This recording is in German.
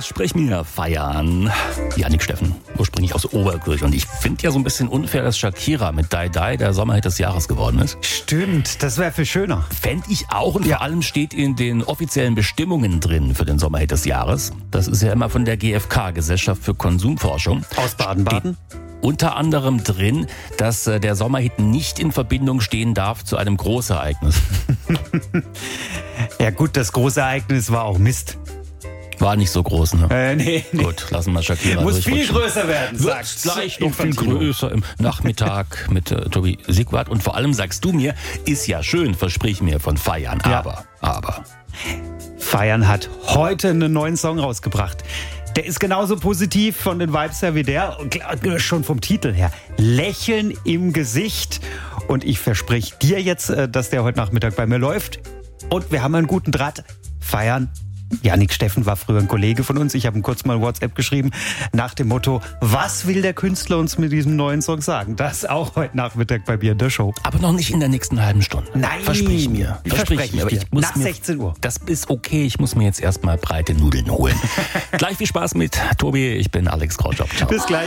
Versprich mir, feiern. Jannik Steffen, ursprünglich aus Oberkirch. Und ich finde ja so ein bisschen unfair, dass Shakira mit Die Die der Sommerhit des Jahres geworden ist. Stimmt, das wäre viel schöner. Fände ich auch, und vor allem steht in den offiziellen Bestimmungen drin für den Sommerhit des Jahres. Das ist ja immer von der GfK, Gesellschaft für Konsumforschung. Aus Baden-Baden? Unter anderem drin, dass der Sommerhit nicht in Verbindung stehen darf zu einem Großereignis. Ja gut, das Großereignis war auch Mist. War nicht so groß, ne? Nee. Gut, lassen wir Shakira Muss viel durchrutschen. größer werden, Wird sagst gleich noch viel größer im Nachmittag mit Tobi Siegwart. Und vor allem sagst du mir, ist ja schön, versprich mir von Feiern. Ja. Aber. Feiern hat heute einen neuen Song rausgebracht. Der ist genauso positiv von den Vibes her wie der, schon vom Titel her. Lächeln im Gesicht. Und ich verspreche dir jetzt, dass der heute Nachmittag bei mir läuft. Und wir haben einen guten Draht. Feiern. Jannik Steffen war früher ein Kollege von uns. Ich habe ihm kurz mal WhatsApp geschrieben nach dem Motto, was will der Künstler uns mit diesem neuen Song sagen? Das auch heute Nachmittag bei mir in der Show. Aber noch nicht in der nächsten halben Stunde. Nein. Versprich mir. Verspreche Aber ich dir. ich muss Nach mir, 16 Uhr. Das ist okay. Ich muss mir jetzt erstmal breite Nudeln holen. Gleich viel Spaß mit Tobi. Ich bin Alex Krautjob. Ciao. Bis gleich.